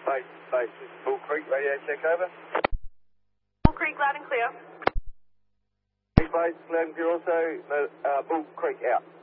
Base, this is Bull Creek, radio check over. Bull Creek, loud and clear. Base, loud and clear also, Bull Creek out.